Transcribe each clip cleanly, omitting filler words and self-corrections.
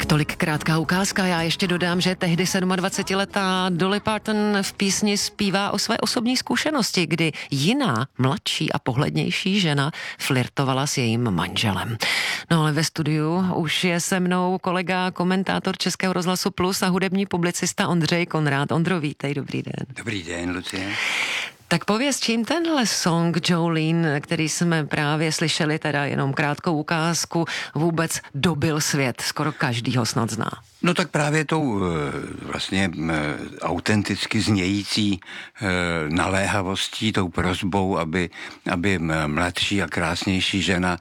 Tolik krátká ukázka. Já ještě dodám, že tehdy 27letá Dolly Parton v písni zpívá o své osobní zkušenosti, kdy jiná, mladší a pohlednější žena flirtovala s jejím manželem. No ale ve studiu už je se mnou kolega, komentátor Českého rozhlasu Plus a hudební publicista Ondřej Konrád. Ondro, vítej, dobrý den. Dobrý den, Lucie. Tak pověz, čím tenhle song Jolene, který jsme právě slyšeli, teda jenom krátkou ukázku, vůbec dobil svět, skoro každý ho snad zná. No tak právě tou vlastně autenticky znějící naléhavostí, tou prosbou, aby mladší a krásnější žena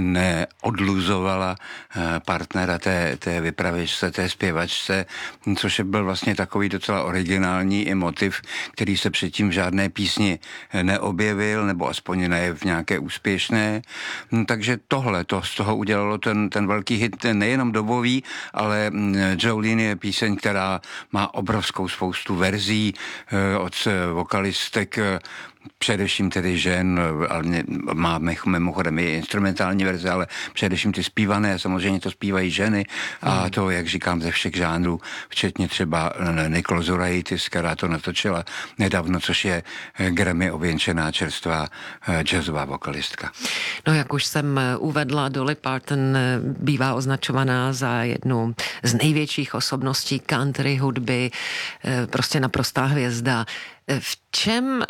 neodluzovala partnera té vypravěčce, té zpěvačce, což byl vlastně takový docela originální i motiv, který se předtím v žádné písni neobjevil, nebo aspoň ne v nějaké úspěšné. Takže tohle, to z toho udělalo ten velký hit, nejenom dobový, ale Jolene je píseň, která má obrovskou spoustu verzí od vokalistek, především tedy žen, ale máme mimochodem i instrumentální verze, ale především ty zpívané, samozřejmě to zpívají ženy a to, jak říkám, ze všech žánrů, včetně třeba Nicole Zuraitis, která to natočila nedávno, což je Grammy ověnčená čerstvá jazzová vokalistka. No jak už jsem uvedla, Dolly Parton bývá označovaná za jednu z největších osobností country hudby, prostě naprostá hvězda. V čem,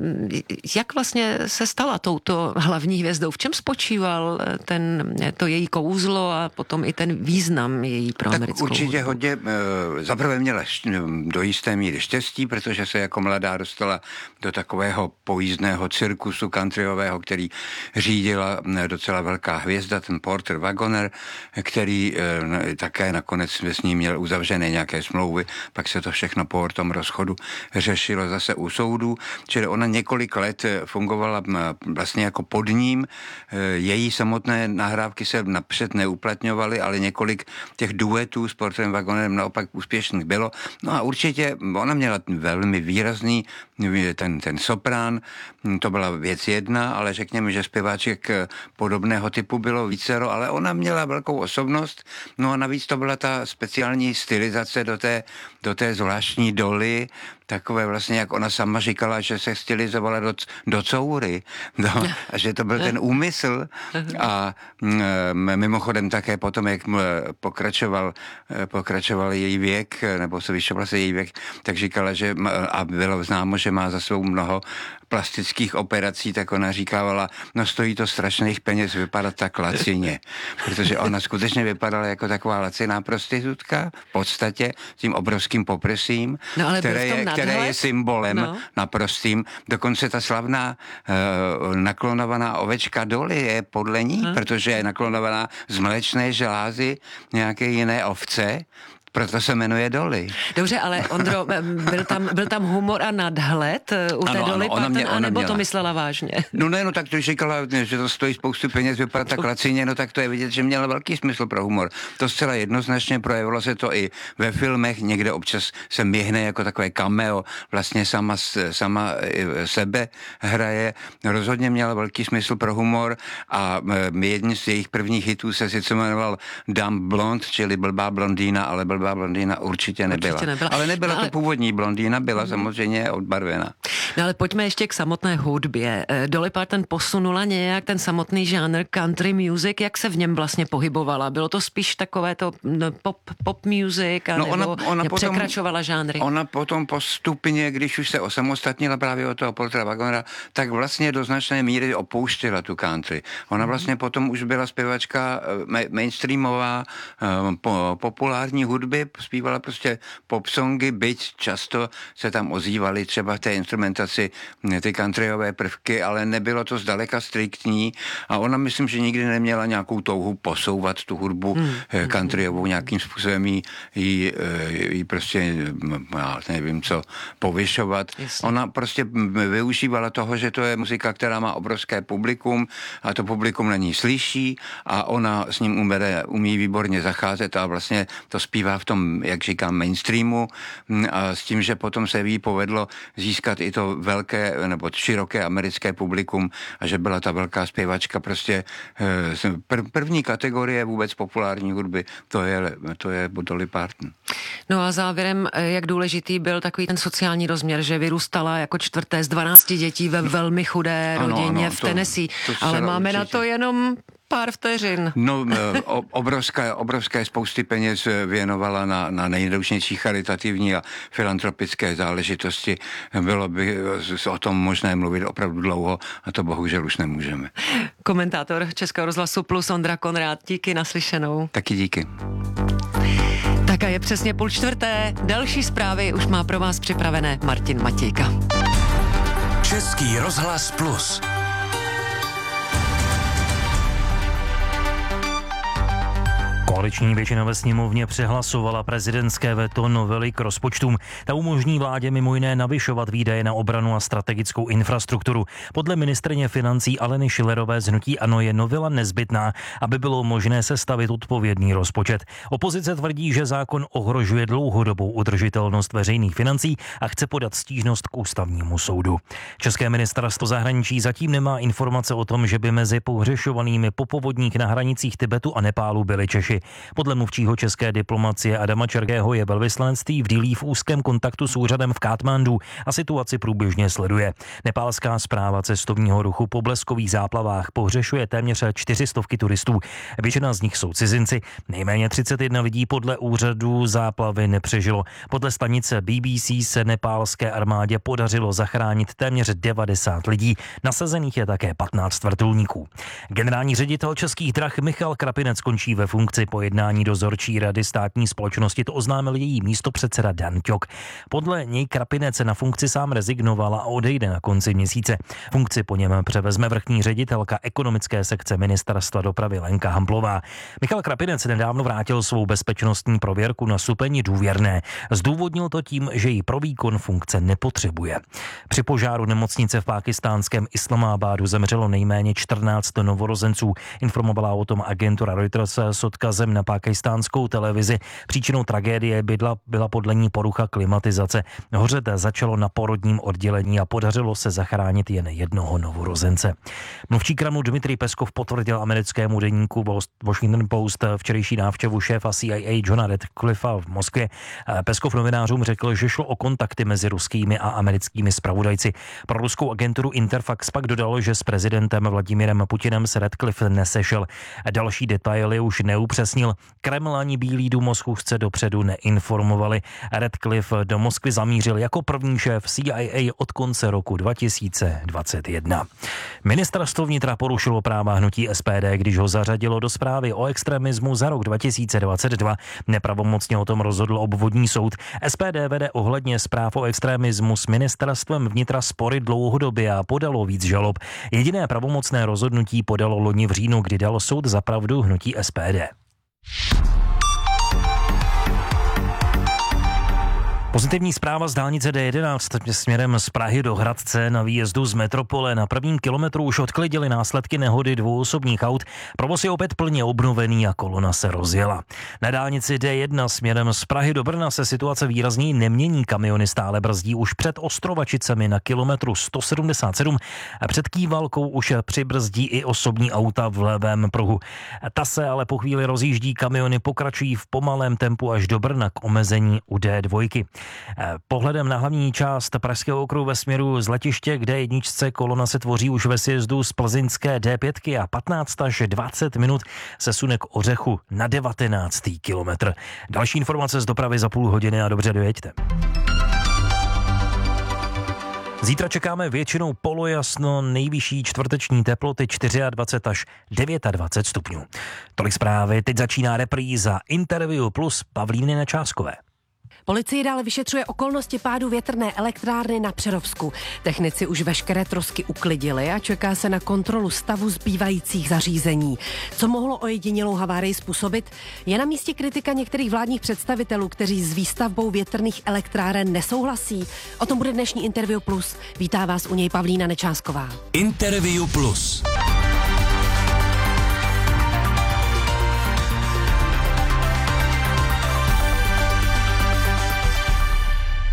jak vlastně se stala touto hlavní hvězdou? V čem spočíval to její kouzlo a potom i ten význam její pro americkou hudbu? Určitě hudbu? hodně, zaprvé měla do jisté míry štěstí, protože se jako mladá dostala do takového pojízdného cirkusu countryového, který řídila docela velká hvězda, ten Porter Wagoner, který také nakonec s ním měl uzavřené nějaké smlouvy, pak se to všechno po tom rozchodu řešilo zase u soudu, čili ona několik let fungovala vlastně jako pod ním. Její samotné nahrávky se napřed neuplatňovaly, ale několik těch duetů s Porterem Wagonerem naopak úspěšných bylo. No a určitě ona měla velmi výrazný ten soprán, to byla věc jedna, ale řekněme, že zpěváček podobného typu bylo vícero, ale ona měla velkou osobnost, no a navíc to byla ta speciální stylizace do té zvláštní Dolly, takové vlastně, jak ona sama říkala, že se stylizovala do coury, a že to byl ten úmysl a mimochodem také potom, jak pokračoval její věk, nebo se vyšoval se její věk, tak říkala, že a bylo známo, že má za svou mnoho plastických operací, tak ona říkávala, no stojí to strašných peněz vypadat tak lacině, protože ona skutečně vypadala jako taková laciná prostitutka, v podstatě tím obrovským poprsím, no, které je symbolem naprostým. Dokonce ta slavná naklonovaná ovečka Dolly je podle ní, protože je naklonovaná z mléčné žlázy nějaké jiné ovce, proto se jmenuje Dolly. Dobře, ale Ondro, byl tam humor a nadhled u té Dolly Parton, anebo to myslela vážně? No tak to říkala, že to stojí spoustu peněz, vypadá tak lacině, no tak to je vidět, že měla velký smysl pro humor. To zcela jednoznačně projevilo se to i ve filmech, někde občas se měhne jako takové cameo, vlastně sama sebe hraje. Rozhodně měla velký smysl pro humor a jedním z jejich prvních hitů se sice jmenoval Dumb Blonde, čili blbá blondýna, ale blbá blondýna určitě nebyla. Ale nebyla to původní blondýna, byla samozřejmě odbarvená. No ale pojďme ještě k samotné hudbě. Dolly Parton posunula nějak ten samotný žánr country music, jak se v něm vlastně pohybovala? Bylo to spíš takové to pop music, nebo překračovala žánry? Ona potom postupně, když už se osamostatnila právě od toho Portera Wagonera, tak vlastně do značné míry opouštěla tu country. Ona vlastně potom už byla zpěvačka mainstreamová, populární hudby, zpívala prostě pop songy, byť často se tam ozývaly třeba v té instrumentaci ty countryové prvky, ale nebylo to zdaleka striktní a ona myslím, že nikdy neměla nějakou touhu posouvat tu hudbu countryovou nějakým způsobem jí prostě, já nevím co, povyšovat. Jasně. Ona prostě využívala toho, že to je muzika, která má obrovské publikum a to publikum na ní slyší a ona s ním umí výborně zacházet a vlastně to zpívá v tom, jak říkám, mainstreamu a s tím, že potom se jí povedlo získat i to velké nebo široké americké publikum a že byla ta velká zpěvačka prostě první kategorie vůbec populární hudby, to je Dolly Parton. No a závěrem, jak důležitý byl takový ten sociální rozměr, že vyrůstala jako čtvrté z 12 dětí ve velmi chudé rodině v Tennessee, ale máme určitě na to jenom pár vteřin. No, obrovské spousty peněz věnovala na nejrůznější charitativní a filantropické záležitosti. Bylo by o tom možné mluvit opravdu dlouho a to bohužel už nemůžeme. Komentátor Českého rozhlasu Plus Ondra Konrád, díky, naslyšenou. Taky díky. Tak a je přesně 3:30. Další zprávy už má pro vás připravené Martin Matějka. Český rozhlas Plus. Koaliční většina ve sněmovně přehlasovala prezidentské veto novely k rozpočtům. Ta umožní vládě mimo jiné navyšovat výdaje na obranu a strategickou infrastrukturu. Podle ministryně financí Aleny Schillerové z hnutí ANO je novela nezbytná, aby bylo možné sestavit odpovědný rozpočet. Opozice tvrdí, že zákon ohrožuje dlouhodobou udržitelnost veřejných financí a chce podat stížnost k ústavnímu soudu. České ministerstvo zahraničí zatím nemá informace o tom, že by mezi pohřešovanými po povodních na hranicích Tibetu a Nepálu byli Češi. Podle mluvčího české diplomacie Adama Čerkého je velvyslanectví v Dillí v úzkém kontaktu s úřadem v Katmandu a situaci průběžně sleduje. Nepálská správa cestovního ruchu po bleskových záplavách pohřešuje téměř 400 turistů. Většina z nich jsou cizinci. Nejméně 31 lidí podle úřadu záplavy nepřežilo. Podle stanice BBC se nepálské armádě podařilo zachránit téměř 90 lidí. Nasazených je také 15 vrtulníků. Generální ředitel Českých drah Michal Krapinec končí ve funkci po jednání dozorčí rady státní společnosti, to oznámil její místopředseda Dan Ťok. Podle něj Krapinec na funkci sám rezignoval a odejde na konci měsíce. Funkci po něm převezme vrchní ředitelka ekonomické sekce ministerstva dopravy Lenka Hamplová. Michal Krapinec nedávno vrátil svou bezpečnostní prověrku na stupeň důvěrné. Zdůvodnil to tím, že ji pro výkon funkce nepotřebuje. Při požáru nemocnice v pákistánském Islamabadu zemřelo nejméně 14 novorozenců. Informovala o tom agentura Reuters s odkazem na pákistánskou televizi. Příčinou tragédie byla podle ní porucha klimatizace. Hořet začalo na porodním oddělení a podařilo se zachránit jen jednoho novorozence. Mluvčí Kremlu Dmitrij Peskov potvrdil americkému deníku Washington Post včerejší návštěvu šéfa CIA Johna Radcliffa v Moskvě. Peskov novinářům řekl, že šlo o kontakty mezi ruskými a americkými zpravodajci. Pro ruskou agenturu Interfax pak dodalo, že s prezidentem Vladimirem Putinem se Radcliffe nesešel. Další detaily už neupřesnil. Kreml ani Bílý dům o schůzce dopředu neinformovali. Radcliffe do Moskvy zamířil jako první šéf CIA od konce roku 2021. Ministerstvo vnitra porušilo práva hnutí SPD, když ho zařadilo do zprávy o extremismu za rok 2022. Nepravomocně o tom rozhodl obvodní soud. SPD vede ohledně zpráv o extremismu s ministerstvem vnitra spory dlouhodobě a podalo víc žalob. Jediné pravomocné rozhodnutí podalo loni v říjnu, kdy dal soud za pravdu hnutí SPD. Pozitivní zpráva z dálnice D11 směrem z Prahy do Hradce na výjezdu z metropole. Na prvním kilometru už odklidily následky nehody dvou osobních aut. Provoz je opět plně obnovený a kolona se rozjela. Na dálnici D1 směrem z Prahy do Brna se situace výrazně nemění. Kamiony stále brzdí už před Ostrovačicemi na kilometru 177 a před Kývalkou už přibrzdí i osobní auta v levém pruhu. Ta se ale po chvíli rozjíždí, kamiony pokračují v pomalém tempu až do Brna k omezení u D2. Pohledem na hlavní část Pražského okruhu ve směru z letiště k D1 kolona se tvoří už ve sjezdu z plzeňské D5 a 15 až 20 minut se sune k Ořechu na 19. kilometr. Další informace z dopravy za půl hodiny a dobře dojeďte. Zítra čekáme většinou polojasno, nejvyšší čtvrteční teploty 24 až 29 stupňů. Tolik zprávy, teď začíná repríza Interview plus Pavlíny Nečáskové. Policie dále vyšetřuje okolnosti pádu větrné elektrárny na Přerovsku. Technici už veškeré trosky uklidili a čeká se na kontrolu stavu zbývajících zařízení. Co mohlo ojedinělou havárii způsobit? Je na místě kritika některých vládních představitelů, kteří s výstavbou větrných elektráren nesouhlasí. O tom bude dnešní Interview Plus. Vítá vás u něj Pavlína Nečásková. Interview Plus.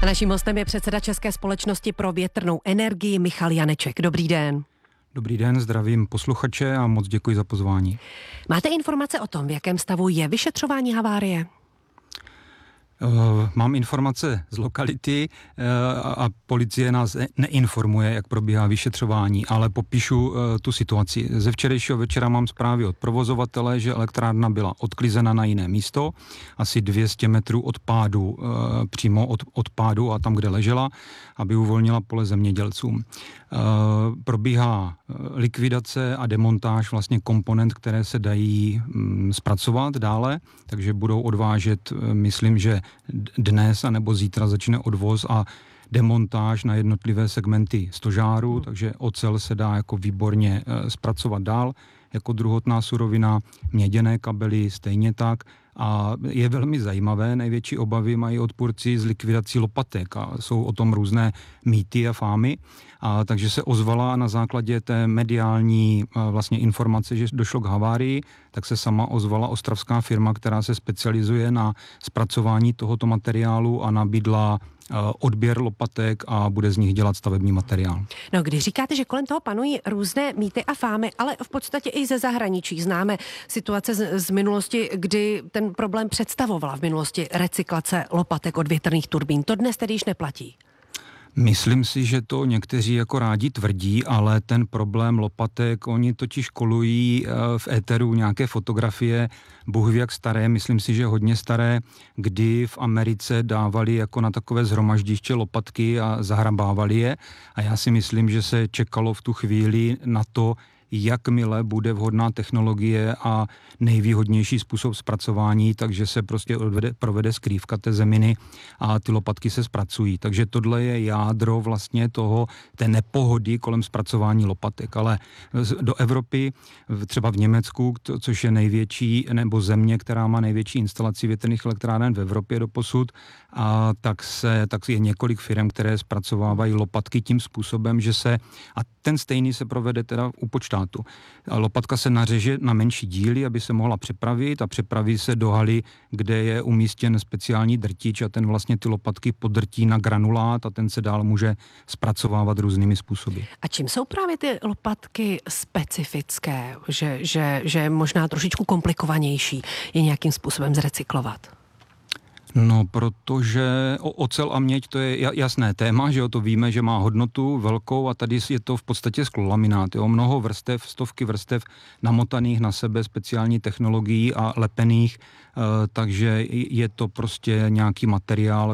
naším hostem je předseda České společnosti pro větrnou energii Michal Janeček. Dobrý den. Dobrý den, zdravím posluchače a moc děkuji za pozvání. Máte informace o tom, v jakém stavu je vyšetřování havárie? Mám informace z lokality a policie nás neinformuje, jak probíhá vyšetřování, ale popíšu tu situaci. Ze včerejšího večera mám zprávy od provozovatele, že elektrárna byla odklizena na jiné místo, asi 200 metrů od pádu, přímo od pádu a tam, kde ležela, aby uvolnila pole zemědělcům. Probíhá likvidace a demontáž vlastně komponent, které se dají zpracovat dále, takže budou odvážet, myslím, že dnes anebo zítra začne odvoz a demontáž na jednotlivé segmenty stožáru, takže ocel se dá jako výborně zpracovat dál, jako druhotná surovina, měděné kabely stejně tak. A je velmi zajímavé, největší obavy mají odpůrci z likvidací lopatek a jsou o tom různé mýty a fámy. A takže se ozvala na základě té mediální vlastně informace, že došlo k havárii, tak se sama ozvala ostravská firma, která se specializuje na zpracování tohoto materiálu a nabídla odběr lopatek a bude z nich dělat stavební materiál. No, když říkáte, že kolem toho panují různé mýty a fámy, ale v podstatě i ze zahraničí známe situace z minulosti, kdy ten problém představovala v minulosti recyklace lopatek od větrných turbín. To dnes tedy již neplatí. Myslím si, že to někteří jako rádi tvrdí, ale ten problém lopatek, oni totiž kolují v éteru nějaké fotografie, Bůh ví jak staré, myslím si, že hodně staré, kdy v Americe dávali jako na takové shromaždiště lopatky a zahrabávali je a já si myslím, že se čekalo v tu chvíli na to, jakmile bude vhodná technologie a nejvýhodnější způsob zpracování, takže se prostě provede skrývka té zeminy a ty lopatky se zpracují. Takže tohle je jádro vlastně té nepohody kolem zpracování lopatek. Ale do Evropy, třeba v Německu, což je největší, nebo země, která má největší instalaci větrných elektráren v Evropě doposud, a tak je několik firm, které zpracovávají lopatky tím způsobem, že a ten stejný se provede teda u počtátu. Lopatka se nařeže na menší díly, aby se mohla přepravit a přepraví se do haly, kde je umístěn speciální drtič a ten vlastně ty lopatky podrtí na granulát a ten se dál může zpracovávat různými způsoby. A čím jsou právě ty lopatky specifické, že možná trošičku komplikovanější je nějakým způsobem zrecyklovat? No, protože ocel a měď, to je jasné téma, že jo, to víme, že má hodnotu velkou a tady je to v podstatě sklolaminát, jo, mnoho vrstev, stovky vrstev namotaných na sebe speciální technologií a lepených, takže je to prostě nějaký materiál,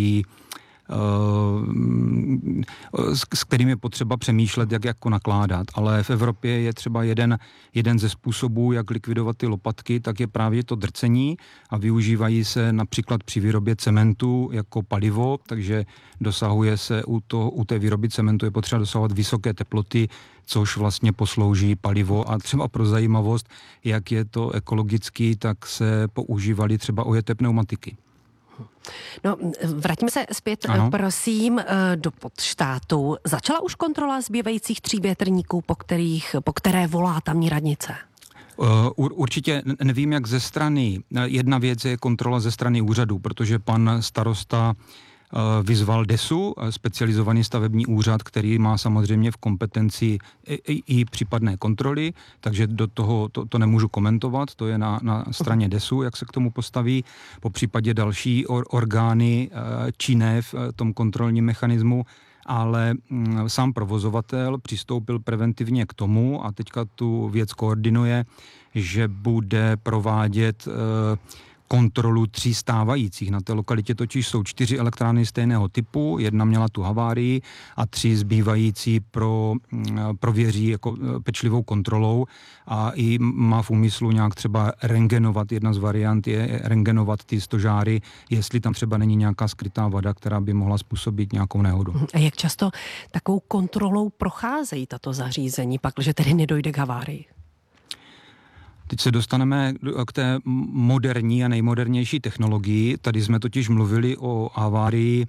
s kterým je potřeba přemýšlet, jak jako nakládat. Ale v Evropě je třeba jeden ze způsobů, jak likvidovat ty lopatky, tak je právě to drcení a využívají se například při výrobě cementu jako palivo, takže dosahuje se u té výroby cementu je potřeba dosahovat vysoké teploty, což vlastně poslouží palivo a třeba pro zajímavost, jak je to ekologický, tak se používaly třeba ojeté pneumatiky. No, vraťme se zpět, prosím, do Podštátu. Začala už kontrola zbývajících 3 větrníků, po které volá tamní radnice? Určitě nevím, jak ze strany. Jedna věc je kontrola ze strany úřadu, protože pan starosta vyzval DESu, specializovaný stavební úřad, který má samozřejmě v kompetenci i případné kontroly, takže do toho to nemůžu komentovat, to je na straně DESu, jak se k tomu postaví, po případě další orgány činné v tom kontrolním mechanismu, ale sám provozovatel přistoupil preventivně k tomu a teďka tu věc koordinuje, že bude provádět kontrolu 3 stávajících. Na té lokalitě totiž jsou 4 elektrárny stejného typu, jedna měla tu havárii a 3 zbývající prověří jako pečlivou kontrolou a i má v úmyslu nějak třeba rentgenovat. Jedna z variant je rentgenovat ty stožáry, jestli tam třeba není nějaká skrytá vada, která by mohla způsobit nějakou nehodu. A jak často takovou kontrolou procházejí tato zařízení, pakliže tedy nedojde k havárii? Teď se dostaneme k té moderní a nejmodernější technologii. Tady jsme totiž mluvili o havárii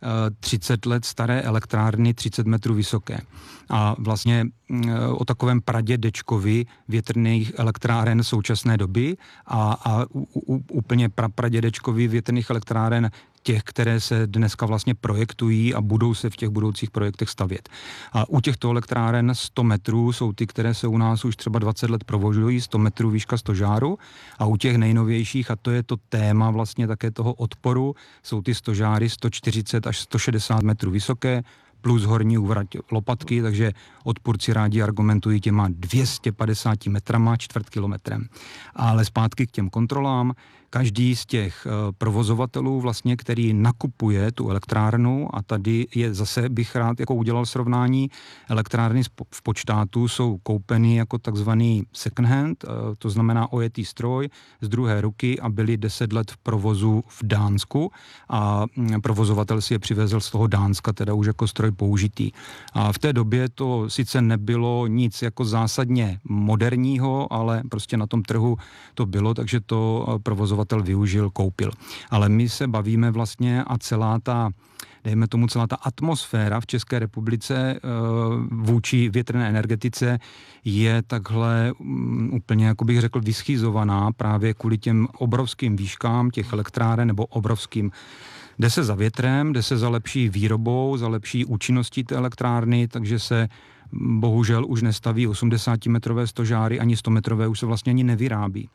30 let staré elektrárny 30 metrů vysoké. A vlastně o takovém pradědečkovi větrných elektráren současné doby a úplně pradědečkovi větrných elektráren těch, které se dneska vlastně projektují a budou se v těch budoucích projektech stavět. A u těchto elektráren 100 metrů jsou ty, které se u nás už třeba 20 let provozují, 100 metrů výška stožáru, a u těch nejnovějších, a to je to téma vlastně také toho odporu, jsou ty stožáry 140 až 160 metrů vysoké, plus horní úvrať lopatky, takže odpůrci rádi argumentují těma 250 metrama, čtvrt kilometrem. Ale zpátky k těm kontrolám. Každý z těch provozovatelů vlastně, který nakupuje tu elektrárnu, a tady je zase bych rád jako udělal srovnání, elektrárny v počtátu jsou koupeny jako takzvaný second hand, to znamená ojetý stroj z druhé ruky a byly 10 let v provozu v Dánsku a provozovatel si je přivezl z toho Dánska, teda už jako stroj použitý. A v té době to sice nebylo nic jako zásadně moderního, ale prostě na tom trhu to bylo, takže to provozovatel využil, koupil. Ale my se bavíme vlastně a celá ta atmosféra v České republice vůči větrné energetice je takhle úplně, jako bych řekl, vyschizovaná právě kvůli těm obrovským výškám těch elektráren nebo obrovským. Jde se za větrem, jde se za lepší výrobou, za lepší účinností té elektrárny, takže se bohužel už nestaví 80-metrové stožáry, ani 100-metrové už se vlastně ani nevyrábí.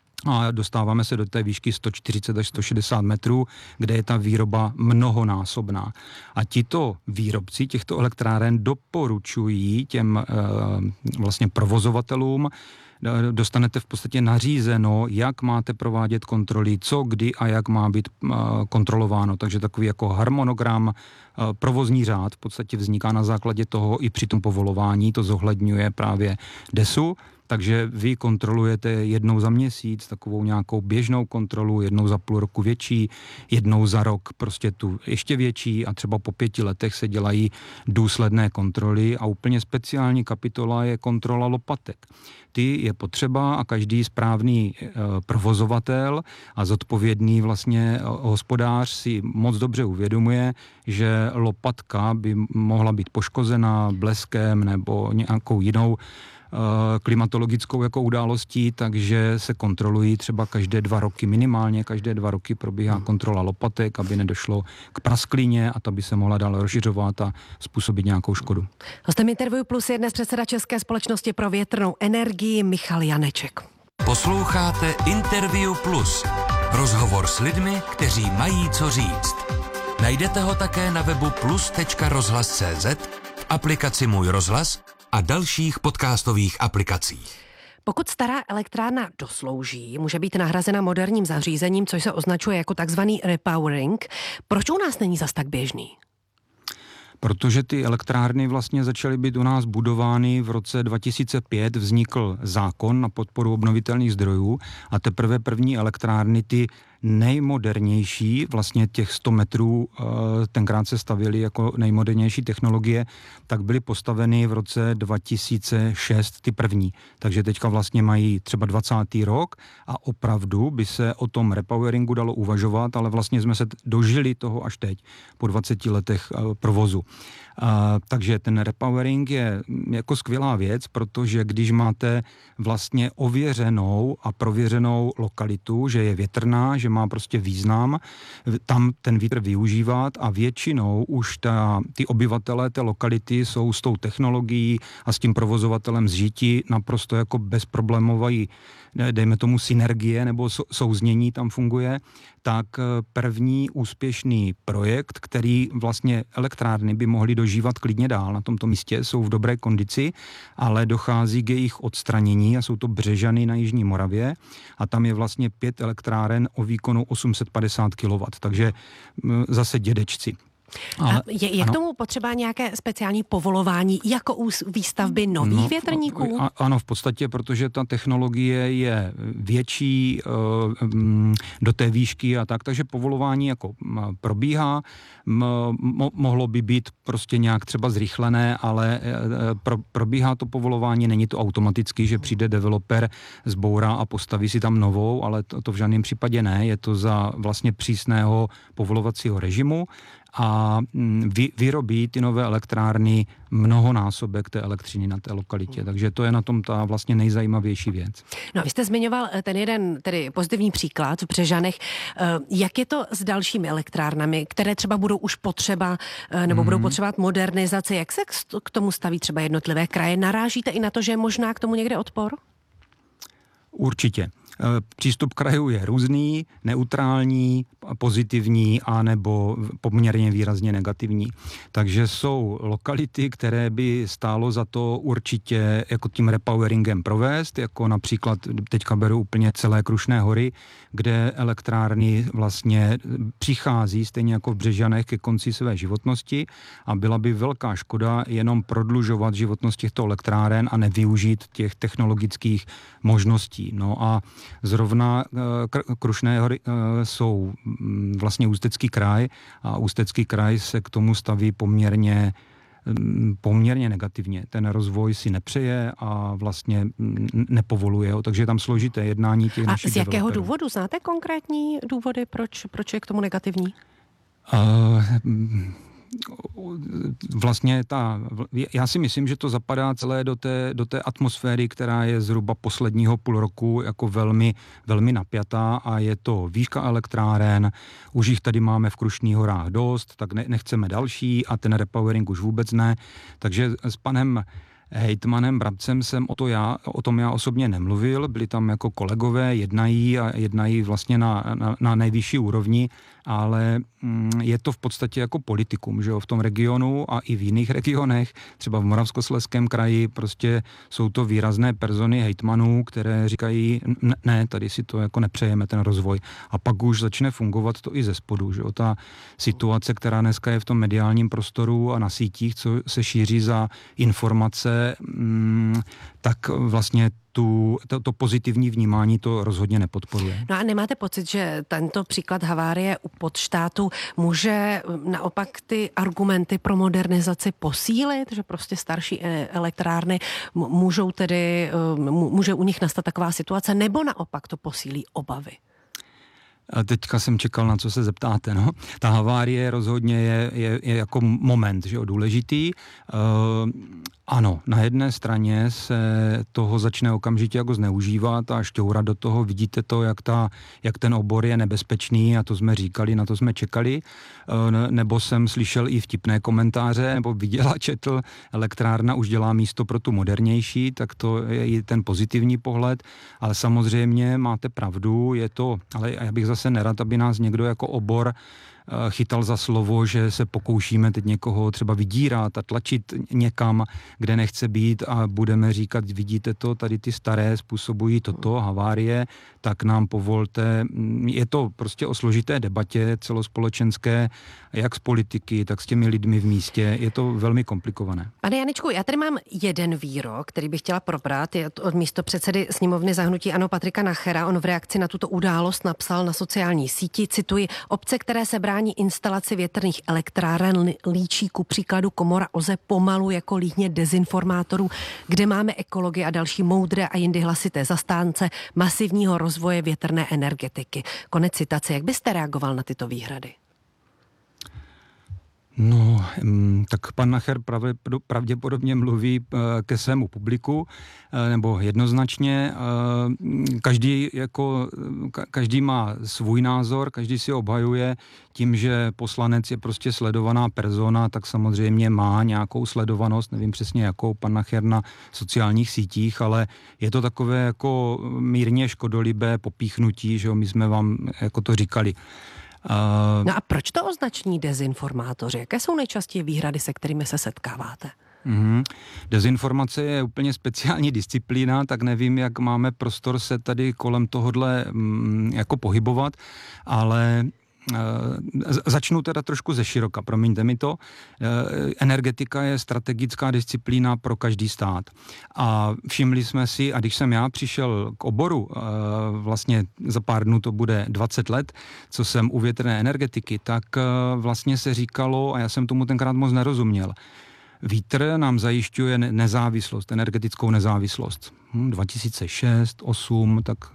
A dostáváme se do té výšky 140 až 160 metrů, kde je ta výroba mnohonásobná. A tito výrobci těchto elektráren doporučují těm vlastně provozovatelům, dostanete v podstatě nařízeno, jak máte provádět kontroly, co, kdy a jak má být kontrolováno. Takže takový jako harmonogram, provozní řád v podstatě vzniká na základě toho i při tom povolování, to zohledňuje právě DESu. Takže vy kontrolujete jednou za měsíc takovou nějakou běžnou kontrolu, jednou za půl roku větší, jednou za rok prostě tu ještě větší a třeba po 5 letech se dělají důsledné kontroly a úplně speciální kapitola je kontrola lopatek. Ty je potřeba a každý správný provozovatel a zodpovědný vlastně hospodář si moc dobře uvědomuje, že lopatka by mohla být poškozená bleskem nebo nějakou jinou klimatologickou jako událostí, takže se kontrolují třeba každé 2 roky, minimálně každé 2 roky probíhá kontrola lopatek, aby nedošlo k prasklině a ta by se mohla dál rozšiřovat a způsobit nějakou škodu. Hostem Interview Plus je dnes předseda České společnosti pro větrnou energii Michal Janeček. Posloucháte Interview Plus. Rozhovor s lidmi, kteří mají co říct. Najdete ho také na webu plus.rozhlas.cz, v aplikaci Můj rozhlas a dalších podcastových aplikacích. Pokud stará elektrárna doslouží, může být nahrazena moderním zařízením, což se označuje jako takzvaný repowering. Proč u nás není zas tak běžný? Protože ty elektrárny vlastně začaly být u nás budovány v roce 2005, vznikl zákon na podporu obnovitelných zdrojů a teprve první elektrárny, ty nejmodernější, vlastně těch 100 metrů, tenkrát se stavěly jako nejmodernější technologie, tak byly postaveny v roce 2006 ty první. Takže teďka vlastně mají třeba 20. rok a opravdu by se o tom repoweringu dalo uvažovat, ale vlastně jsme se dožili toho až teď, po 20 letech provozu. Takže ten repowering je jako skvělá věc, protože když máte vlastně ověřenou a prověřenou lokalitu, že je větrná, že má prostě význam, tam ten vítr využívat a většinou už ty obyvatelé té lokality jsou s tou technologií a s tím provozovatelem zžití naprosto jako bezproblémový, dejme tomu synergie nebo souznění tam funguje, tak první úspěšný projekt, který vlastně elektrárny by mohly dožívat klidně dál na tomto místě, jsou v dobré kondici, ale dochází k jejich odstranění a jsou to Břežany na Jižní Moravě a tam je vlastně 5 elektráren o výkonu 850 kW, takže zase dědečci. Je k tomu potřeba nějaké speciální povolování jako u výstavby nových větrníků? Ano, v podstatě, protože ta technologie je větší do té výšky a tak, takže povolování jako probíhá. Mohlo by být prostě nějak třeba zrychlené, ale probíhá to povolování, není to automaticky, že přijde developer, zbourá a postaví si tam novou, ale to v žádném případě ne, je to za vlastně přísného povolovacího režimu. a vyrobí ty nové elektrárny mnohonásobek té elektřiny na té lokalitě. Takže to je na tom ta vlastně nejzajímavější věc. No a vy jste zmiňoval ten jeden tedy pozitivní příklad v Břežanech. Jak je to s dalšími elektrárnami, které třeba budou už potřeba nebo budou potřebovat modernizaci? Jak se k tomu staví třeba jednotlivé kraje? Narážíte i na to, že je možná k tomu někde odpor? Určitě. Přístup krajů je různý, neutrální, pozitivní a nebo poměrně výrazně negativní. Takže jsou lokality, které by stálo za to určitě jako tím repoweringem provést, jako například teďka beru úplně celé Krušné hory, kde elektrárny vlastně přichází stejně jako v Břežanech ke konci své životnosti a byla by velká škoda jenom prodlužovat životnost těchto elektráren a nevyužít těch technologických možností. No a zrovna Krušné hory jsou vlastně Ústecký kraj a Ústecký kraj se k tomu staví poměrně negativně. Ten rozvoj si nepřeje a vlastně nepovoluje ho, takže je tam složité jednání těch našich developerů. A z jakého důvodu? Znáte konkrétní důvody, proč je k tomu negativní? Vlastně já si myslím, že to zapadá celé do té atmosféry, která je zhruba posledního půl roku jako velmi, velmi napjatá a je to výška elektráren, už jich tady máme v Krušných horách dost, tak nechceme další a ten repowering už vůbec ne, takže s panem hejtmanem Brabcem jsem o tom já osobně nemluvil, byli tam jako kolegové, jednají vlastně na nejvyšší úrovni, ale je to v podstatě jako politikum, že jo, v tom regionu a i v jiných regionech, třeba v Moravskoslezském kraji, prostě jsou to výrazné persony hejtmanů, které říkají, ne, tady si to jako nepřejeme, ten rozvoj. A pak už začne fungovat to i ze spodu, že jo, ta situace, která dneska je v tom mediálním prostoru a na sítích, co se šíří za informace, tak vlastně to pozitivní vnímání to rozhodně nepodporuje. No a nemáte pocit, že tento příklad havárie u Podštátu může naopak ty argumenty pro modernizaci posílit, že prostě starší elektrárny může u nich nastat taková situace, nebo naopak to posílí obavy? A teďka jsem čekal, na co se zeptáte. No. Ta havárie rozhodně je jako moment, že jo, důležitý. Ano, na jedné straně se toho začne okamžitě jako zneužívat a šťourat do toho. Vidíte to, jak ten obor je nebezpečný a to jsme říkali, na to jsme čekali. Nebo jsem slyšel i vtipné komentáře, nebo viděla, četl, elektrárna už dělá místo pro tu modernější, tak to je i ten pozitivní pohled. Ale samozřejmě máte pravdu, je to, ale já bych zase nerad, aby nás někdo jako obor chytal za slovo, že se pokoušíme teď někoho třeba vydírat a tlačit někam, kde nechce být a budeme říkat, vidíte to, tady ty staré způsobují toto, havárie, tak nám povolte. Je to prostě o složité debatě celospolečenské, jak s politiky, tak s těmi lidmi v místě. Je to velmi komplikované. Pane Janečku, já tady mám jeden výrok, který bych chtěla probrat. Je od místopředsedy sněmovny za hnutí ANO Patrika Nachera. On v reakci na tuto událost napsal na sociální síti, cituji, obce, které se brání instalaci větrných elektráren, líčí ku příkladu komora OZE pomalu jako líhně dezinformátorů, kde máme ekology a další moudré a jindy hlasité zastánce masivního rozvoje větrné energetiky. Konec citace. Jak byste reagoval na tyto výhrady? No, tak pan Nacher pravděpodobně mluví ke svému publiku, nebo jednoznačně. Každý má svůj názor, každý si obhajuje tím, že poslanec je prostě sledovaná persona, tak samozřejmě má nějakou sledovanost, nevím přesně jakou, pan Nacher na sociálních sítích, ale je to takové jako mírně škodolibé popíchnutí, že jo, my jsme vám jako to říkali. No a proč to označení dezinformátoři? Jaké jsou nejčastěji výhrady, se kterými se setkáváte? Dezinformace je úplně speciální disciplína, tak nevím, jak máme prostor se tady kolem tohodle jako pohybovat, ale začnu teda trošku ze široka, promiňte mi to. Energetika je strategická disciplína pro každý stát. A všimli jsme si, a když jsem já přišel k oboru, vlastně za pár dnů to bude 20 let, co jsem u větrné energetiky, tak vlastně se říkalo, a já jsem tomu tenkrát moc nerozuměl, vítr nám zajišťuje nezávislost, energetickou nezávislost. 2006, 2008, tak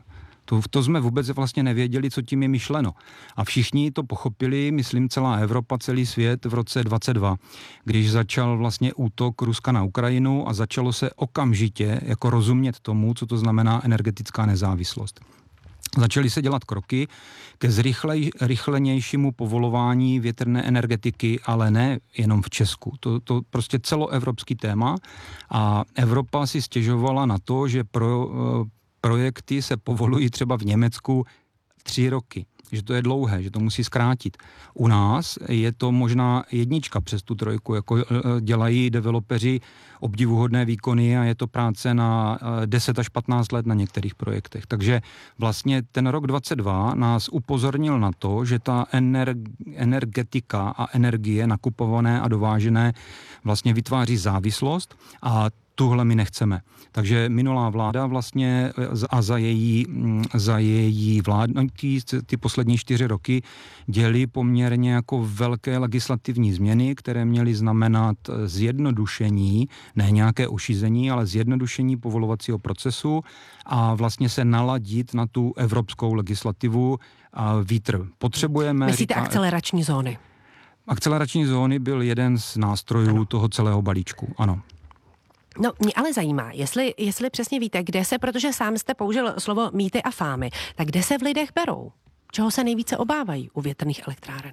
To jsme vůbec vlastně nevěděli, co tím je myšleno. A všichni to pochopili, myslím celá Evropa, celý svět v roce 2022, když začal vlastně útok Ruska na Ukrajinu a začalo se okamžitě jako rozumět tomu, co to znamená energetická nezávislost. Začaly se dělat kroky ke zrychlenějšímu povolování větrné energetiky, ale ne jenom v Česku. To prostě celoevropský téma a Evropa si stěžovala na to, že projekty se povolují třeba v Německu 3 roky. Že to je dlouhé, že to musí zkrátit. U nás je to možná 1 přes tu 3, jako dělají developeři obdivuhodné výkony a je to práce na 10 až 15 let na některých projektech. Takže vlastně ten rok 2022 nás upozornil na to, že ta energetika a energie nakupované a dovážené vlastně vytváří závislost a tuhle my nechceme. Takže minulá vláda vlastně a za její vládnutí ty poslední 4 roky děly poměrně jako velké legislativní změny, které měly znamenat zjednodušení, ne nějaké ošizení, ale zjednodušení povolovacího procesu a vlastně se naladit na tu evropskou legislativu a vítr. Potřebujeme... Myslíte akcelerační zóny? Akcelerační zóny byl jeden z nástrojů toho celého balíčku, ano. No, mě ale zajímá, jestli přesně víte, kde se, protože sám jste použil slovo mýty a fámy, tak kde se v lidech berou? Čeho se nejvíce obávají u větrných elektráren?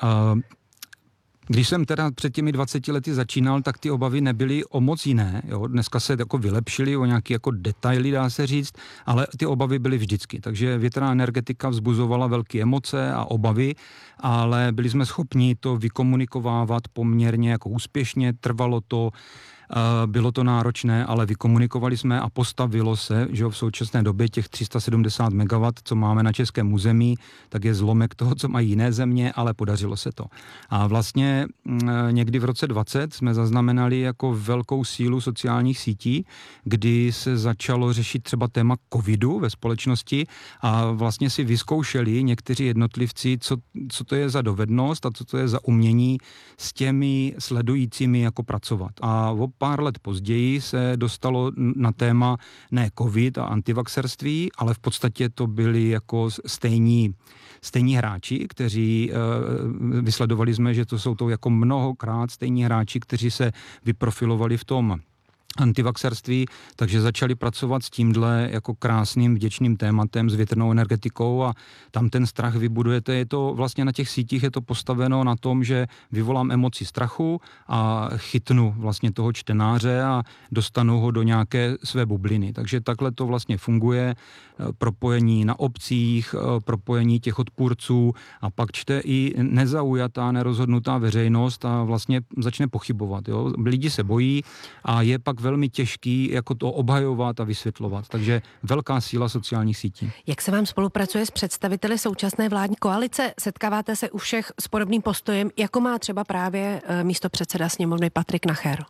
Když jsem teda před těmi 20 lety začínal, tak ty obavy nebyly o moc jiné. Jo? Dneska se jako vylepšily o nějaké jako detaily, dá se říct, ale ty obavy byly vždycky. Takže větrná energetika vzbuzovala velké emoce a obavy, ale byli jsme schopni to vykomunikovávat poměrně jako úspěšně, trvalo to. Bylo to náročné, ale vykomunikovali jsme a postavilo se, že v současné době těch 370 MW, co máme na českém území, tak je zlomek toho, co mají jiné země, ale podařilo se to. A vlastně někdy v roce 20 jsme zaznamenali jako velkou sílu sociálních sítí, kdy se začalo řešit třeba téma covidu ve společnosti a vlastně si vyzkoušeli někteří jednotlivci, co to je za dovednost a co to je za umění s těmi sledujícími jako pracovat. A pár let později se dostalo na téma ne covid a antivaxerství, ale v podstatě to byli jako stejní hráči, kteří vysledovali jsme, že to jsou to jako mnohokrát stejní hráči, kteří se vyprofilovali v tom antivaxerství, takže začali pracovat s tímhle jako krásným vděčným tématem s větrnou energetikou a tam ten strach vybudujete. Je to vlastně na těch sítích je to postaveno na tom, že vyvolám emoci strachu a chytnu vlastně toho čtenáře a dostanu ho do nějaké své bubliny. Takže takhle to vlastně funguje. Propojení na obcích, propojení těch odpůrců a pak čte i nezaujatá, nerozhodnutá veřejnost a vlastně začne pochybovat. Jo? Lidi se bojí a je pak velmi těžký jako to obhajovat a vysvětlovat. Takže velká síla sociálních sítí. Jak se vám spolupracuje s představiteli současné vládní koalice? Setkáváte se u všech s podobným postojem, jako má třeba právě místopředseda sněmovny Patrik Nacher?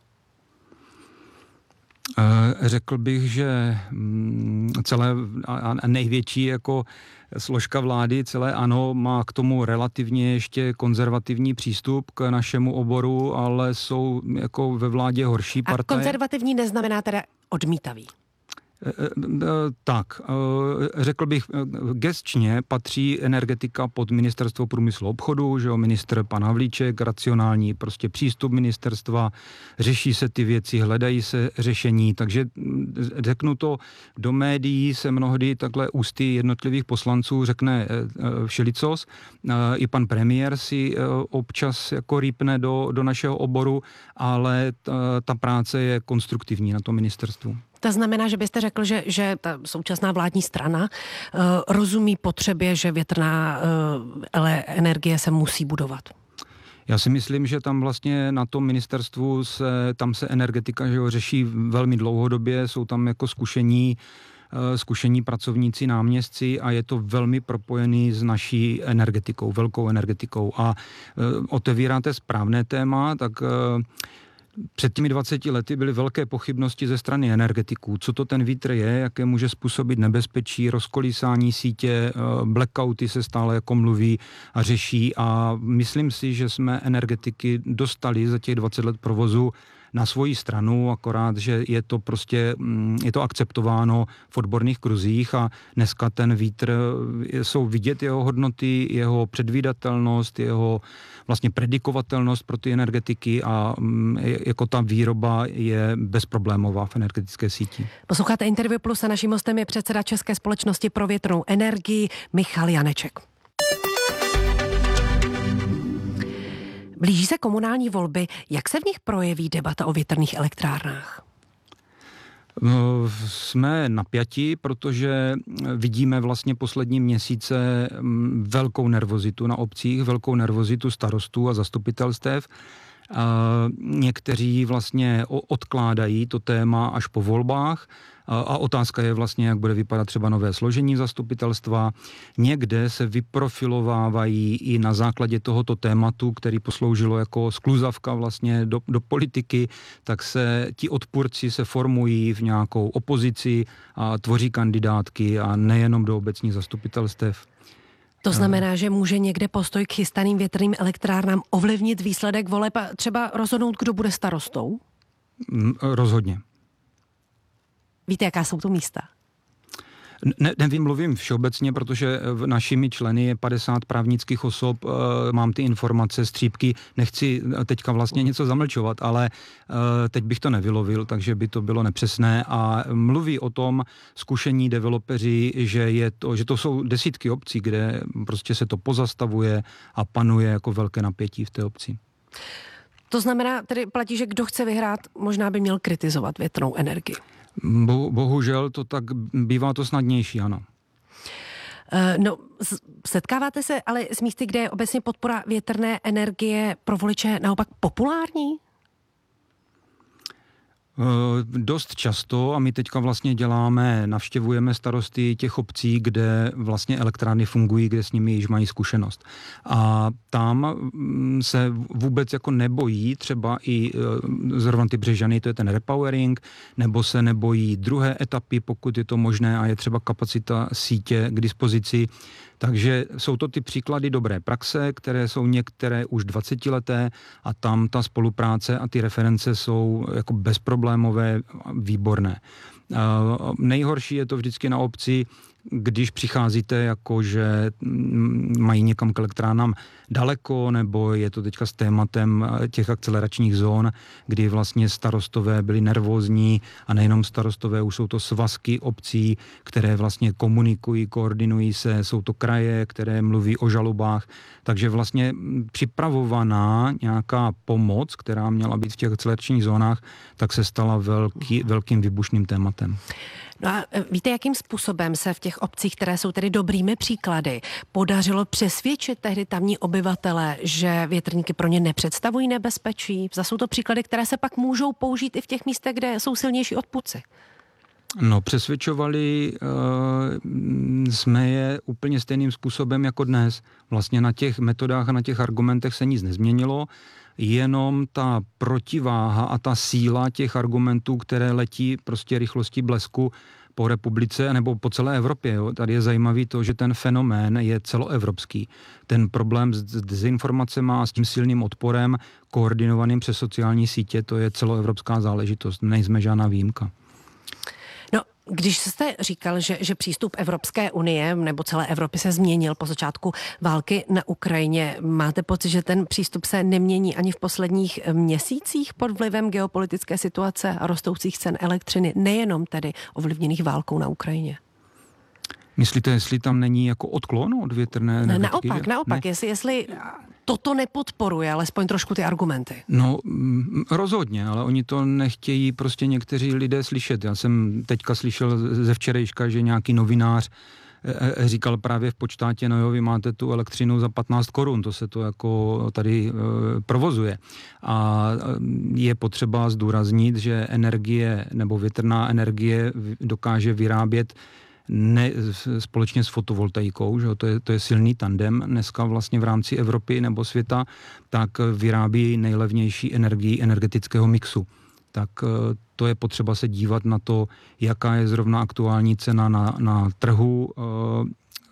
Řekl bych, že celé a největší jako složka vlády, celé ANO, má k tomu relativně ještě konzervativní přístup k našemu oboru, ale jsou jako ve vládě horší partaje. A konzervativní neznamená teda odmítavý? Tak, řekl bych, gesčně patří energetika pod ministerstvo průmyslu a obchodu, že jo, ministr pan Havlíček, racionální prostě přístup ministerstva, řeší se ty věci, hledají se řešení, takže řeknu to, do médií se mnohdy takhle ústy jednotlivých poslanců řekne všelicos, i pan premiér si občas jako rýpne do našeho oboru, ale ta práce je konstruktivní na tom ministerstvu. To znamená, že byste řekl, že ta současná vládní strana rozumí potřebě, že větrná energie se musí budovat? Já si myslím, že tam vlastně na tom ministerstvu tam se energetika řeší velmi dlouhodobě, jsou tam jako zkušení pracovníci, náměstci a je to velmi propojený s naší energetikou, velkou energetikou. A otevíráte správné téma, tak před těmi 20 lety byly velké pochybnosti ze strany energetiků. Co to ten vítr je, jaké může způsobit nebezpečí, rozkolísání sítě, blackouty se stále jako mluví a řeší a myslím si, že jsme energetiky dostali za těch 20 let provozu na svoji stranu, akorát, že je to akceptováno v odborných kruzích a dneska ten vítr, jsou vidět jeho hodnoty, jeho předvídatelnost, jeho vlastně predikovatelnost pro ty energetiky a jako ta výroba je bezproblémová v energetické síti. Posloucháte Interview Plus a naším hostem je předseda České společnosti pro větrnou energii Michal Janeček. Blíží se komunální volby. Jak se v nich projeví debata o větrných elektrárnách? Jsme napjatí, protože vidíme vlastně poslední měsíce velkou nervozitu na obcích, velkou nervozitu starostů a zastupitelstev. Někteří vlastně odkládají to téma až po volbách a otázka je vlastně, jak bude vypadat třeba nové složení zastupitelstva. Někde se vyprofilovávají i na základě tohoto tématu, který posloužilo jako skluzavka vlastně do politiky, tak se ti odpůrci se formují v nějakou opozici a tvoří kandidátky a nejenom do obecních zastupitelstev. To znamená, že může někde postoj k chystaným větrným elektrárnám ovlivnit výsledek voleb a třeba rozhodnout, kdo bude starostou? Rozhodně. Víte, jaká jsou to místa? Nevím, mluvím všeobecně, protože našimi členy je 50 právnických osob, mám ty informace, střípky, nechci teďka vlastně něco zamlčovat, ale teď bych to nevylovil, takže by to bylo nepřesné a mluví o tom zkušení developeři, že to jsou desítky obcí, kde prostě se to pozastavuje a panuje jako velké napětí v té obci. To znamená, tedy platí, že kdo chce vyhrát, možná by měl kritizovat větrnou energii. Bohužel to tak bývá to snadnější, ano. Setkáváte se ale s místy, kde je obecně podpora větrné energie pro voliče naopak populární? Dost často a my teďka vlastně navštěvujeme starosty těch obcí, kde vlastně elektrárny fungují, kde s nimi již mají zkušenost. A tam se vůbec jako nebojí třeba i zrovna ty Břežany, to je ten repowering, nebo se nebojí druhé etapy, pokud je to možné a je třeba kapacita sítě k dispozici. Takže jsou to ty příklady dobré praxe, které jsou některé už 20leté a tam ta spolupráce a ty reference jsou jako bezproblémové, výborné. Nejhorší je to vždycky na obci, když přicházíte jako, že mají někam k elektrárnám daleko, nebo je to teďka s tématem těch akceleračních zón, kdy vlastně starostové byli nervózní a nejenom starostové, už jsou to svazky obcí, které vlastně komunikují, koordinují se, jsou to kraje, které mluví o žalobách, takže vlastně připravovaná nějaká pomoc, která měla být v těch akceleračních zónách, tak se stala velkým výbušným tématem. No a víte, jakým způsobem se v těch obcích, které jsou tedy dobrými příklady, podařilo přesvědčit tehdy tamní obyvatele, že větrníky pro ně nepředstavují nebezpečí? Zase jsou to příklady, které se pak můžou použít i v těch místech, kde jsou silnější odpůrci. No, přesvědčovali jsme je úplně stejným způsobem jako dnes. Vlastně na těch metodách a na těch argumentech se nic nezměnilo, jenom ta protiváha a ta síla těch argumentů, které letí prostě rychlostí blesku po republice nebo po celé Evropě. Jo. Tady je zajímavý to, že ten fenomén je celoevropský. Ten problém s dezinformacemi a s tím silným odporem koordinovaným přes sociální sítě, to je celoevropská záležitost. Nejsme žádná výjimka. Když jste říkal, že přístup Evropské unie nebo celé Evropy se změnil po začátku války na Ukrajině, máte pocit, že ten přístup se nemění ani v posledních měsících pod vlivem geopolitické situace a rostoucích cen elektřiny, nejenom tedy ovlivněných válkou na Ukrajině? Myslíte, jestli tam není jako odklon od větrné energetiky? Naopak. Jestli toto nepodporuje, alespoň trošku ty argumenty. No, rozhodně, ale oni to nechtějí prostě někteří lidé slyšet. Já jsem teďka slyšel ze včerejška, že nějaký novinář říkal právě v počtátě, no jo, vy máte tu elektřinu za 15 korun, to se to jako tady provozuje. A je potřeba zdůraznit, že energie nebo větrná energie dokáže vyrábět společně s fotovoltaikou, že to je silný tandem dneska vlastně v rámci Evropy nebo světa, tak vyrábí nejlevnější energii energetického mixu. Tak to je potřeba se dívat na to, jaká je zrovna aktuální cena na trhu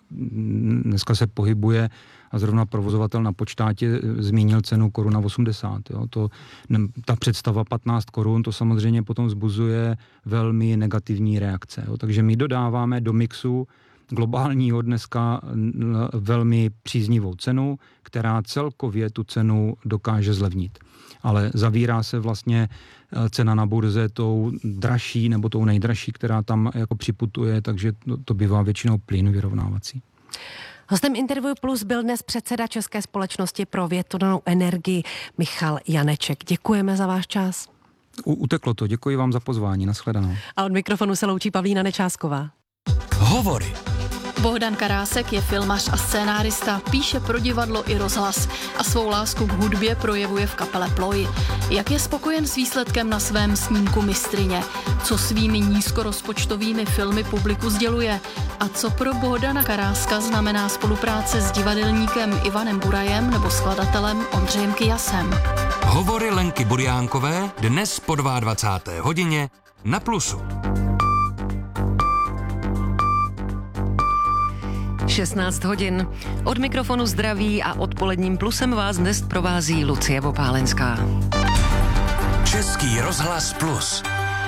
dneska se pohybuje a zrovna provozovatel na počtátě zmínil cenu koruna 80. Jo. Ta představa 15 korun, to samozřejmě potom vzbuzuje velmi negativní reakce. Jo. Takže my dodáváme do mixu globálního dneska velmi příznivou cenu, která celkově tu cenu dokáže zlevnit. Ale zavírá se vlastně cena na burze tou dražší nebo tou nejdražší, která tam jako připutuje, takže to bývá většinou plyn vyrovnávací. Hostem Interview Plus byl dnes předseda České společnosti pro větrnou energii Michal Janeček. Děkujeme za váš čas. Uteklo to, děkuji vám za pozvání, nashledanou. A od mikrofonu se loučí Pavlína Nečásková. Hovory. Bohdan Karásek je filmař a scénárista, píše pro divadlo i rozhlas a svou lásku k hudbě projevuje v kapele Ploj. Jak je spokojen s výsledkem na svém snímku Mistryně? Co svými nízkorozpočtovými filmy publiku sděluje? A co pro Bohdana Karáska znamená spolupráce s divadelníkem Ivanem Burajem nebo skladatelem Ondřejem Kyasem? Hovory Lenky Burjánkové dnes po 22. hodině na Plusu. 16 hodin. Od mikrofonu zdraví a odpoledním Plusem vás dnes provází Lucie Vopálenská. Český rozhlas Plus.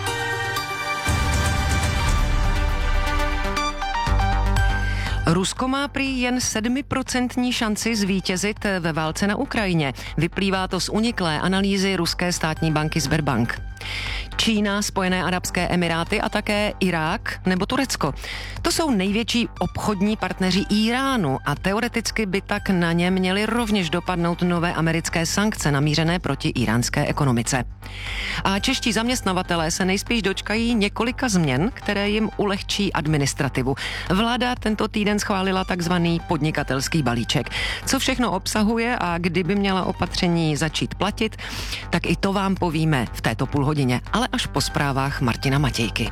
Rusko má prý jen 7% šanci zvítězit ve válce na Ukrajině. Vyplývá to z uniklé analýzy ruské státní banky Sberbank. Čína, Spojené arabské emiráty a také Irák nebo Turecko. To jsou největší obchodní partneři Íránu a teoreticky by tak na ně měly rovněž dopadnout nové americké sankce namířené proti íránské ekonomice. A čeští zaměstnavatelé se nejspíš dočkají několika změn, které jim ulehčí administrativu. Vláda tento týden schválila takzvaný podnikatelský balíček. Co všechno obsahuje a kdy by měla opatření začít platit, tak i to vám povíme v této půlhodině, ale až po zprávách Martina Matějky.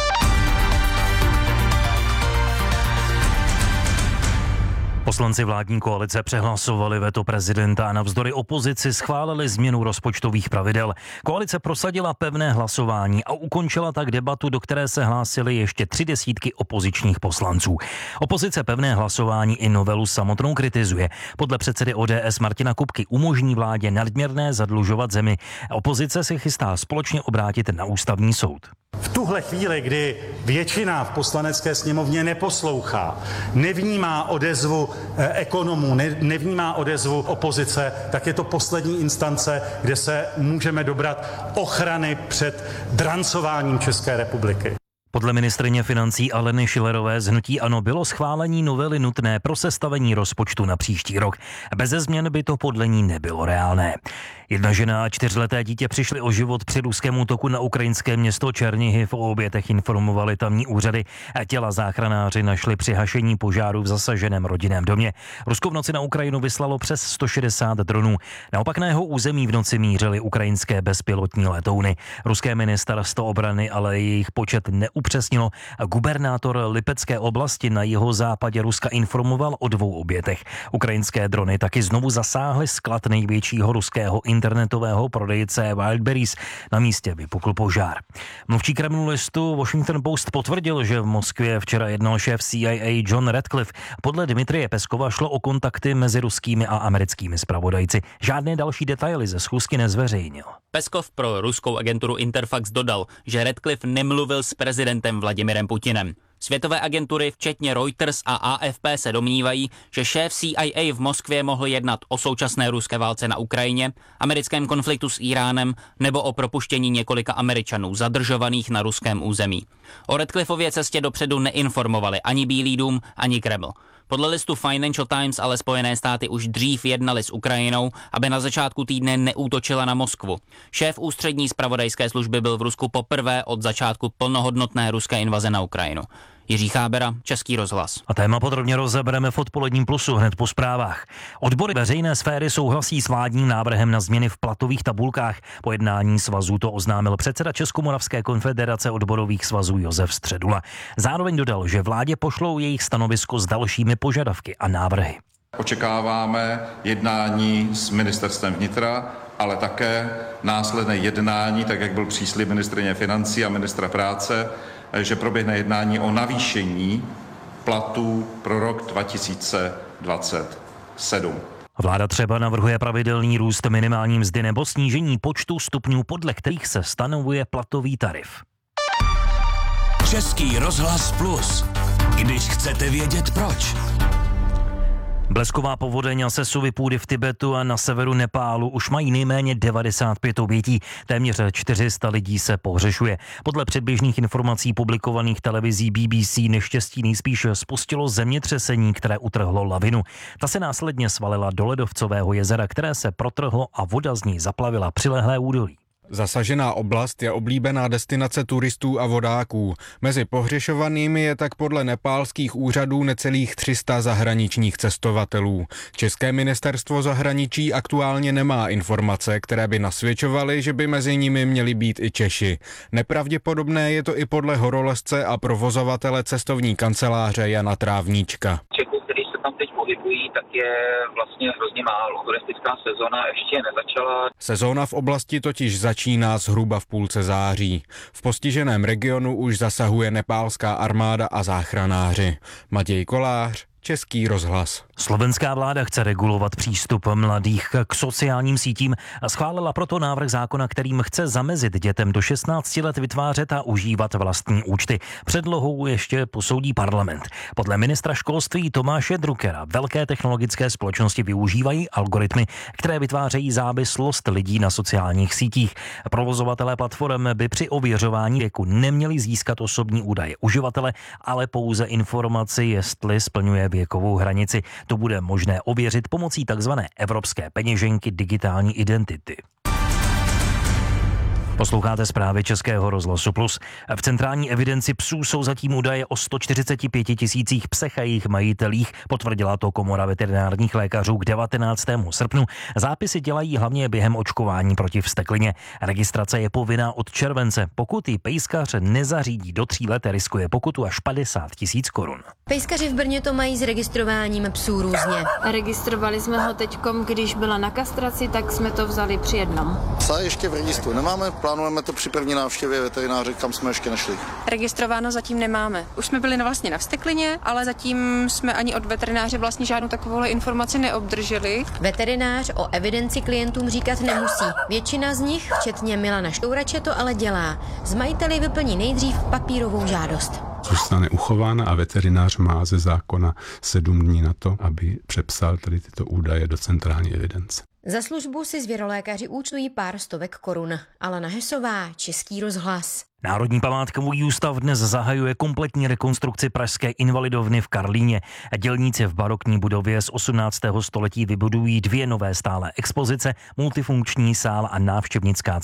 Poslanci vládní koalice přehlasovali veto prezidenta a navzdory opozici schválili změnu rozpočtových pravidel. Koalice prosadila pevné hlasování a ukončila tak debatu, do které se hlásily ještě 30 opozičních poslanců. Opozice pevné hlasování i novelu samotnou kritizuje. Podle předsedy ODS Martina Kupky umožní vládě nadměrné zadlužovat zemi. Opozice se chystá společně obrátit na ústavní soud. V tuhle chvíli, kdy většina v poslanecké sněmovně neposlouchá, nevnímá odezvu ekonomů, nevnímá odezvu opozice, tak je to poslední instance, kde se můžeme dobrat ochrany před drancováním České republiky. Podle ministryně financí Aleny Schillerové z hnutí ANO bylo schválení novely nutné pro sestavení rozpočtu na příští rok. Beze změn by to podle ní nebylo reálné. Jedna žena a 4leté dítě přišli o život při ruském útoku na ukrajinské město Černihiv. O obětech informovali tamní úřady. Těla záchranáři našli při hašení požáru v zasaženém rodinném domě. Rusko v noci na Ukrajinu vyslalo přes 160 dronů. Naopak na jeho území v noci mířily ukrajinské bezpilotní letouny. Ruské ministerstvo obrany ale jejich počet neupřesnilo. Gubernátor Lipecké oblasti na jihozápadě Ruska informoval o 2 obětech. Ukrajinské drony taky znovu zasáhly sklad největšího ruského internetového prodejce Wildberries. Na místě vypukl požár. Mluvčí Kremlu listu Washington Post potvrdil, že v Moskvě včera jednal šéf CIA John Ratcliffe. Podle Dmitrije Peskova šlo o kontakty mezi ruskými a americkými zpravodajci. Žádné další detaily ze schůzky nezveřejnil. Peskov pro ruskou agenturu Interfax dodal, že Ratcliffe nemluvil s prezidentem Vladimirem Putinem. Světové agentury, včetně Reuters a AFP, se domnívají, že šéf CIA v Moskvě mohl jednat o současné ruské válce na Ukrajině, americkém konfliktu s Íránem nebo o propuštění několika Američanů zadržovaných na ruském území. O Ratcliffově cestě dopředu neinformovali ani Bílý dům, ani Kreml. Podle listu Financial Times ale Spojené státy už dřív jednali s Ukrajinou, aby na začátku týdne neútočila na Moskvu. Šéf ústřední zpravodajské služby byl v Rusku poprvé od začátku plnohodnotné ruské invaze na Ukrajinu. Jiří Chábera, Český rozhlas. A téma podrobně rozebereme v odpoledním Plusu hned po zprávách. Odbory veřejné sféry souhlasí s vládním návrhem na změny v platových tabulkách. Po jednání svazů to oznámil předseda Českomoravské konfederace odborových svazů Josef Středula. Zároveň dodal, že vládě pošlou jejich stanovisko s dalšími požadavky a návrhy. Očekáváme jednání s ministerstvem vnitra, ale také následné jednání, tak jak byl příslib ministryně financí a ministra práce, že proběhne jednání o navýšení platů pro rok 2027. Vláda třeba navrhuje pravidelný růst minimální mzdy nebo snížení počtu stupňů, podle kterých se stanovuje platový tarif. Český rozhlas Plus. Když chcete vědět proč. Blesková povodeň a sesuvy půdy v Tibetu a na severu Nepálu už mají nejméně 95 obětí. Téměř 400 lidí se pohřešuje. Podle předběžných informací publikovaných televizí BBC neštěstí nejspíš spustilo zemětřesení, které utrhlo lavinu. Ta se následně svalila do ledovcového jezera, které se protrhlo a voda z ní zaplavila přilehlé údolí. Zasažená oblast je oblíbená destinace turistů a vodáků. Mezi pohřešovanými je tak podle nepálských úřadů necelých 300 zahraničních cestovatelů. České ministerstvo zahraničí aktuálně nemá informace, které by nasvědčovaly, že by mezi nimi měli být i Češi. Nepravděpodobné je to i podle horolezce a provozovatele cestovní kanceláře Jana Trávníčka. Tam teď pohybují, tak je vlastně hrozně málo. Turistická sezona ještě nezačala. Sezóna v oblasti totiž začíná zhruba v půlce září. V postiženém regionu už zasahuje nepálská armáda a záchranáři. Matěj Kolář, Český rozhlas. Slovenská vláda chce regulovat přístup mladých k sociálním sítím a schválila proto návrh zákona, kterým chce zamezit dětem do 16 let vytvářet a užívat vlastní účty. Předlohou ještě posoudí parlament. Podle ministra školství Tomáše Druckera velké technologické společnosti využívají algoritmy, které vytvářejí závislost lidí na sociálních sítích. Provozovatelé platform by při ověřování věku neměli získat osobní údaje uživatele, ale pouze informaci, jestli splňuje věkovou hranici. To bude možné ověřit pomocí takzvané evropské peněženky digitální identity. Posloucháte zprávy Českého rozhlasu Plus. V centrální evidenci psů jsou zatím údaje o 145 000 psech a jejich majitelích, potvrdila to Komora veterinárních lékařů k 19. srpnu. Zápisy dělají hlavně během očkování proti vzteklině. Registrace je povinná od července. Pokud ji pejskař nezařídí do 3 let, riskuje pokutu až 50 000 korun. Pejskaři v Brně to mají s registrováním psů různě. Registrovali jsme ho teďkom, když byla na kastraci, tak jsme to vzali při jednom. Psa ještě v registru nemáme, plánujeme to při první návštěvě veterináře, kam jsme ještě nešli. Registrováno zatím nemáme. Už jsme byli vlastně na vzteklině, ale zatím jsme ani od veterináře vlastně žádnou takovou informaci neobdrželi. Veterinář o evidenci klientům říkat nemusí. Většina z nich, včetně Milana Štourače, to ale dělá. Z majiteli vyplní nejdřív papírovou žádost. Zůstane uchována a veterinář má ze zákona 7 dní na to, aby přepsal tady tyto údaje do centrální evidence. Za službu si zvěrolékaři účtují pár stovek korun. Alena Hesová, Český rozhlas. Národní památkový ústav dnes zahajuje kompletní rekonstrukci pražské invalidovny v Karlíně. Dělníci v barokní budově z 18. století vybudují 2 nové stálé expozice, multifunkční sál a návštěvnická